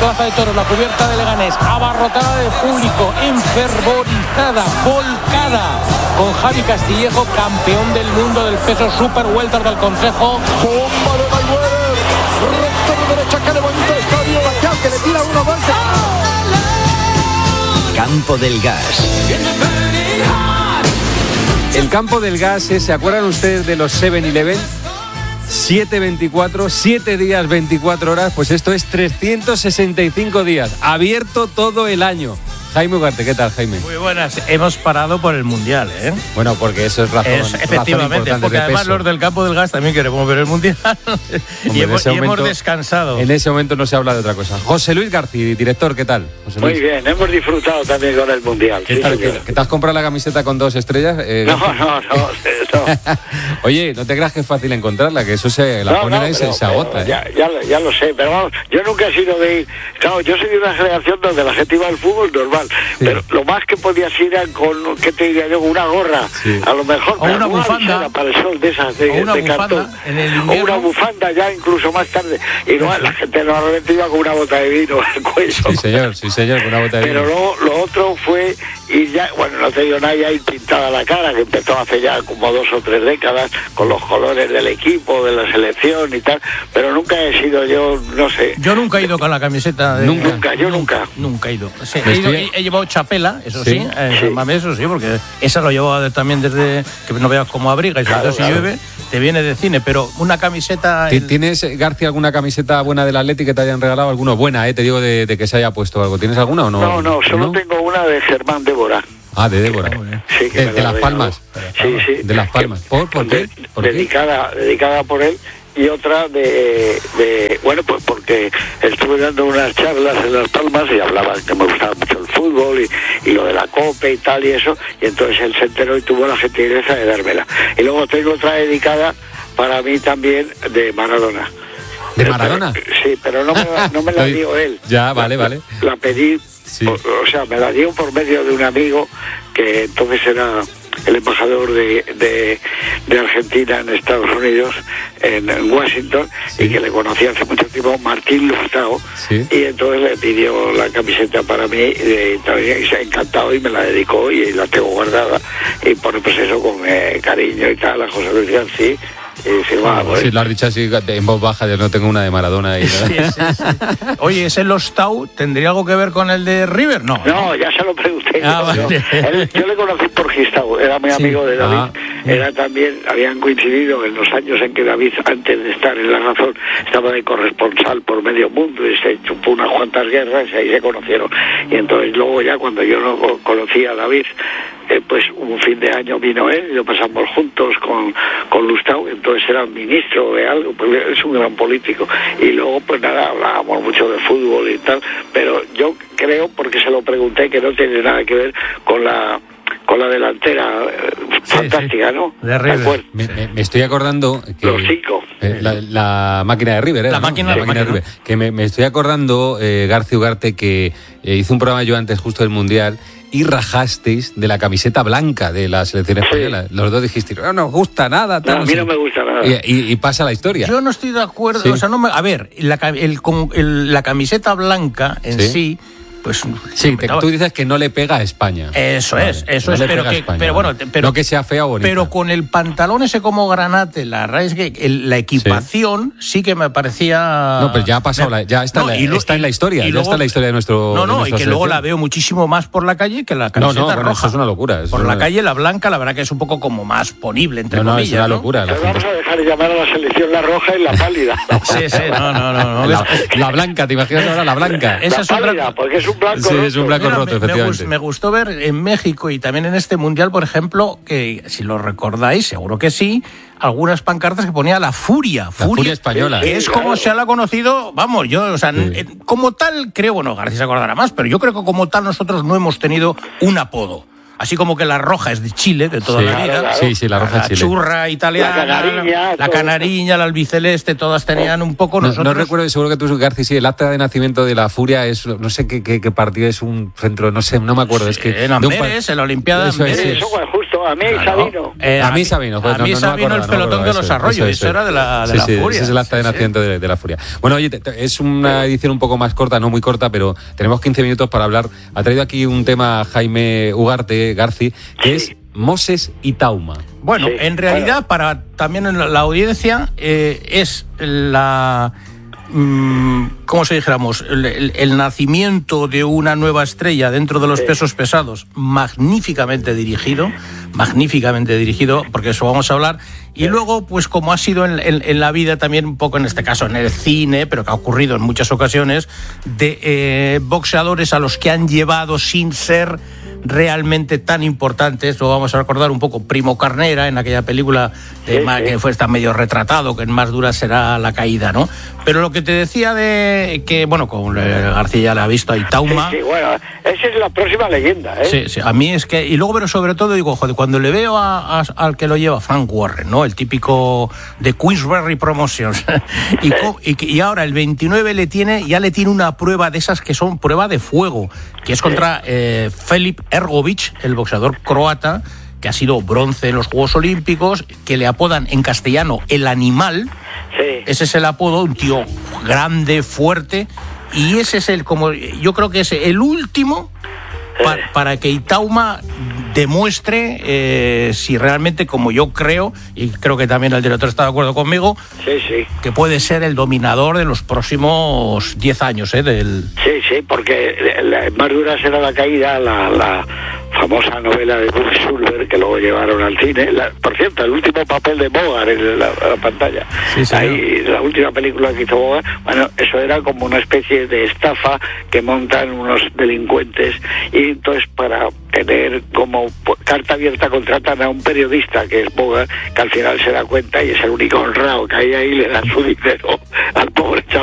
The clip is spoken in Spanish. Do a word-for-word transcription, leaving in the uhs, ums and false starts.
Plaza de Toros, la cubierta de Leganés, abarrotada de público, enfervorizada, volcada, con Javi Castillejo, campeón del mundo del peso super welter del Consejo. Bomba de Mayweather, recto de derecha que levanta el estadio, Gatián, que le tira uno más. Campo del Gas. El Campo del Gas, ¿eh? ¿Se acuerdan ustedes de los seven eleven? siete veinticuatro, siete días, veinticuatro horas, pues esto es trescientos sesenta y cinco días, abierto todo el año. Jaime Ugarte, ¿qué tal, Jaime? Muy buenas, hemos parado por el Mundial, ¿eh? Bueno, porque eso es razón, es, efectivamente, razón porque de además peso. Los del Campo del Gas también queremos ver el Mundial. Hombre, y, hemos, y momento, hemos descansado. En ese momento no se habla de otra cosa. José Luis García, director, ¿qué tal? José Luis. Muy bien, hemos disfrutado también con el Mundial. ¿Qué sí, tal? señor. ¿Que te has comprado la camiseta con dos estrellas? Eh, No, no, no, no. Oye, no te creas que es fácil encontrarla, que eso se la No, ponen no, ahí y se, pero- se agota. pero ¿eh? ya, ya, ya lo sé, pero vamos, yo nunca he sido de ir. Claro, yo soy de una generación donde la gente iba al fútbol normal, Sí. pero lo más que podías ir era con, ¿qué te diría yo? Una gorra, Sí. a lo mejor. O una bufanda. visera para el sol de esas de, O una de bufanda cartón. en el O invierno. una bufanda ya incluso más tarde. Y no, la gente normalmente iba con una bota de vino al cuello. Sí, señor, sí, señor, con una bota de Pero vino. luego lo otro fue ir ya, bueno, no te digo nada, ya ir pintada la cara, que empezó hace ya como dos o tres décadas, con los colores del equipo, de la selección y tal, pero nunca he sido yo, no sé. Yo nunca he ido con la camiseta de... Nunca. Nunca, yo nunca. Nunca he ido. Sí, Me he, ido- estoy- he- he llevado chapela, eso Sí. sí, eh, Sí. mame, eso sí, porque esa lo llevaba de- también desde que no veas cómo abriga y sobre Claro, todo si claro. llueve, te viene de cine, pero una camiseta... ¿Ti- el- ¿Tienes, García, alguna camiseta buena del Atleti que te hayan regalado? ¿Alguna buena, eh? Te digo, de, de que se haya puesto algo. ¿Tienes alguna o no? No, no, solo tengo una de Germán Débora. Ah, de Débora. Sí, que de, me de la Las regaló. Palmas. Sí, sí. De Las Palmas. Que- ¿Por, por qué? de- ¿Por qué? dedicada, dedicada por él. Y otra de, de, bueno, pues porque estuve dando unas charlas en Las Palmas y hablaba que me gustaba mucho el fútbol y, y lo de la COPE y tal y eso, y entonces él se enteró y tuvo la gentileza de dármela. Y luego tengo otra dedicada para mí también de Maradona. ¿De Maradona? Pero- sí, pero no me, la- no me la dio él. Ya, vale, vale. La pedí, Sí. o, o sea, me la dio por medio de un amigo que entonces era el embajador de, de, de Argentina en Estados Unidos, en, en Washington, Sí. y que le conocía hace mucho tiempo, Martín Lustau, Sí. y entonces le pidió la camiseta para mí, y, también, y se ha encantado y me la dedicó y la tengo guardada, y pone pues eso con eh, cariño y tal, a José Luis García, y firmada por él. Sí, lo has dicho así en voz baja, yo no tengo una de Maradona. Y Sí, sí, sí. Oye, ¿ese Lostau tendría algo que ver con el de River? No. No, ya se lo pregunté. Ah, yo, vale. Él- yo le conocí por Gistau, era muy Sí. amigo de David. Ah. Era también, habían coincidido en los años en que David, antes de estar en La Razón, estaba de corresponsal por medio mundo y se chupó unas cuantas guerras y ahí se conocieron. Y entonces luego ya cuando yo no co- conocí a David, eh, pues un fin de año vino él y lo pasamos juntos con, con Lustau, entonces era ministro de algo, pues es un gran político. Y luego pues nada, hablábamos mucho de fútbol y tal, pero yo creo, porque se lo pregunté, que no tiene nada que ver con la con la delantera eh, Sí, fantástica, sí. ¿no? De River. acuerdo? Me, me- me estoy acordando que Los cinco. eh, la, la máquina de River, ¿eh? La ¿no? máquina, la la máquina de máquina. River. Que me, me estoy acordando, eh, García Ugarte, que eh, hizo un programa yo antes justo del Mundial y rajasteis de la camiseta blanca de la selección Sí. española. Los dos dijisteis, no nos gusta nada. No, Tal, a mí sé". no me gusta nada. y, y- y pasa la historia. Yo no estoy de acuerdo, Sí. o sea, no me, a ver, la, ca- el, con- el- la camiseta blanca en Sí. sí, pues... Sí, te- no, tú dices que no le pega a España. Eso Vale, es, eso no es, le pero pega a que, España, pero vale. bueno, te- pero, no que sea fea o bonita. pero con el pantalón ese como granate, la verdad es que el- la equipación sí. que me parecía... No, pero ya ha pasado, la- ya está, No, en la, y lo- está en la historia, y ya luego- está en la historia de nuestro. No, de no, y nuestra que luego selección. la veo muchísimo más por la calle que la No, camiseta no, bueno, roja. eso es una locura. eso Por es la una- calle la blanca, la verdad que es un poco como más ponible, entre No, no, comillas. es una ¿no? locura. La, Pero gente- vamos a dejar de llamar a la selección la roja y la pálida. Sí, sí, no, no, no. no. la, la blanca, ¿te imaginas ahora la blanca? Esa la es otra- pálida, porque es un blanco Sí, roto. es un blanco Mira, roto, me, me efectivamente. gust- me gustó ver en México y también en este mundial, por ejemplo, que si lo recordáis, seguro que sí, algunas pancartas que ponía la furia. Furia, furia española. Que Sí, es claro. como se la ha conocido, vamos, yo, o sea, eh, como tal, creo, bueno, García se acordará más, pero yo creo que como tal nosotros no hemos tenido un apodo. Así como que la roja es de Chile, de toda Sí, la vida. claro. sí, sí, la roja La es Chile. churra italiana, La canariña, la todo. canariña, la albiceleste, todas tenían un poco No, nosotros... no recuerdo, seguro que tú, García, sí, el acta de nacimiento de la Furia es, no sé qué, qué, qué partido es, un centro, no sé, no me acuerdo. Es que en de un pa- Amberes, en la Olimpiada de Eso es, Amberes. Eso fue justo Claro, a mí Claro. Sabino. Eh, a mí Sabino, pues, a no, mí no, no Sabino me el acordaba, no me pelotón de acordaba, los eso, arroyos, eso, eso era de la, de sí, la sí, furia. Ese es el acta de Sí, sí. nacimiento de, de la furia. Bueno, oye, te- te- es una edición un poco más corta, no muy corta, pero tenemos quince minutos para hablar. Ha traído aquí un tema Jaime Ugarte, Garci, que Sí. es Moses y Tauma. Bueno, Sí, en realidad, bueno. para también en la, la audiencia, eh, es la... mm, ¿Cómo se dijéramos? El, el- el nacimiento de una nueva estrella dentro de los Sí. pesos pesados, magníficamente dirigido, magníficamente dirigido, porque eso vamos a hablar. Y luego, pues como ha sido en, en- en la vida también, un poco en este caso en el cine, pero que ha ocurrido en muchas ocasiones, de eh, boxeadores a los que han llevado sin ser realmente tan importantes. Lo vamos a recordar un poco Primo Carnera en aquella película de Sí, ma- sí. que fue está medio retratado, que en más dura será la caída, ¿no? Pero lo que te decía de que, bueno, con eh, García ya la ha visto, y Tauma. Sí, sí, bueno, esa es la próxima leyenda, ¿eh? Sí, sí, a mí es que... Y luego, pero sobre todo, digo, joder, cuando le veo a- a- al que lo lleva, Frank Warren, ¿no? El típico de Queensberry Promotions. y, co- y, que- y ahora el veintinueve le tiene, ya le tiene una prueba de esas que son prueba de fuego, que es contra eh, Filip Ergovic, el boxeador croata, que ha sido bronce en los Juegos Olímpicos, que le apodan en castellano el animal. Sí. Ese es el apodo, un tío grande, fuerte, y ese es el, como yo creo que es el último pa- para que Itauma demuestre eh, si realmente, como yo creo, y creo que también el director está de acuerdo conmigo, Sí, sí. que puede ser el dominador de los próximos diez años, ¿eh? Del... Sí, sí, porque la, más dura será la caída, la, la famosa novela de Buck Schulberg, que luego llevaron al cine. La- por cierto, el último papel de Bogart en la, la pantalla. Sí, señor. Ahí, la última película que hizo Bogart, bueno, eso era como una especie de estafa que montan unos delincuentes, y entonces para tener como pu- carta abierta contratan a un periodista que es Bogart, que al final se da cuenta y es el único honrado que hay ahí, le dan su dinero al pobre chaval.